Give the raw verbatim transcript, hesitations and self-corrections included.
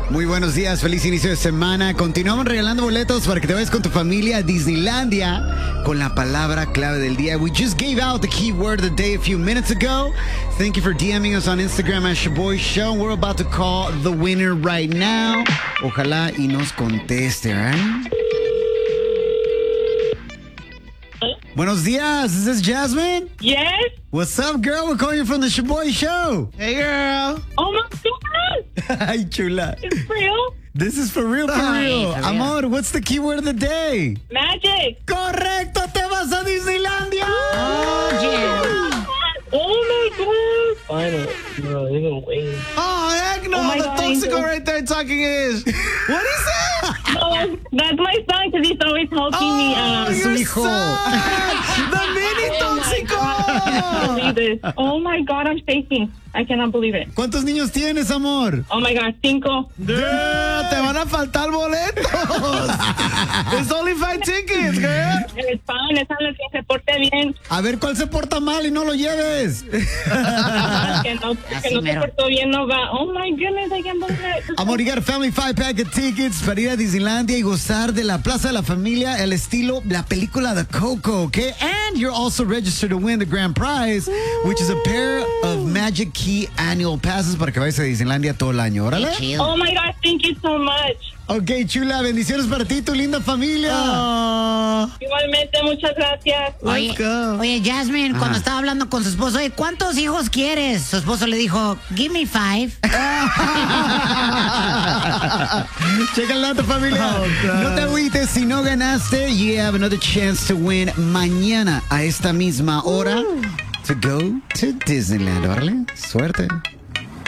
Muy buenos días, feliz inicio de semana. Continuamos regalando boletos para que te vayas con tu familia a Disneylandia con la palabra clave del día. We just gave out the keyword of the day a few minutes ago. Thank you for DMing us on Instagram at Shaboy Show. We're about to call the winner right now. Ojalá y nos conteste, right? Buenos días, is this Jasmine? Yes. What's up, girl? We're calling you from the Shaboy Show. Hey, girl. Oh my God. Ay, chula. It's real. This is for real, for Ay, real. for real. Amor, what's the keyword of the day? Magic. Correcto, te vas a Disneylandia. Oh, yeah. Oh my God. Finally. Bro, they're gonna win. Oh, heck no. Oh my the God, Toxico Angel. right there talking is. What is that? No, that's my son because he's always helping me. Oh, Um, your hijo. son. The mini oh my Toxico. God, I can't believe this. Oh my God, I'm shaking. I cannot believe it. ¿Cuántos niños tienes, amor? Oh my God, cinco. Girl, te van a faltar boletos. It's only five tickets, girl. It's fine, it's fine, que se porte bien. A ver, ¿cuál se porta mal y no lo lleves? Que no, que no se mero. portó bien, no va. Oh my goodness, I can't believe it. Amor, you got a family five pack of tickets para ir a Disneylandia y gozar de la Plaza de la Familia, el estilo, la película de Coco, okay? And you're also registered to win the grand prize, which is a pair of Magic Key annual passes para que vayas a Disneylandia todo el año. Órale. Oh my God, thank you so much. Ok, chula, bendiciones para ti y tu linda familia. Oh, Igualmente, muchas gracias. Oye, let's go. oye, Jasmine, cuando Ajá. estaba hablando con su esposo, oye, ¿cuántos hijos quieres? Su esposo le dijo, give me five. Checa el dato, familia. Oh, God. No te agüites si no ganaste. You have another chance to win mañana a esta misma hora to go to Disneyland. Órale, suerte.